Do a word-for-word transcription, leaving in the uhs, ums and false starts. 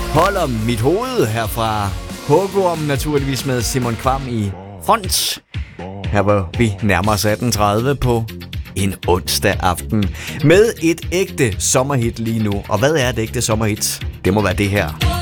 Holder mit hoved herfra Hugorm, naturligvis med Simon Kvam i front. Her hvor vi nærmer os atten tredive på en onsdag aften med et ægte sommerhit lige nu. Og hvad er et ægte sommerhit? Det må være det her.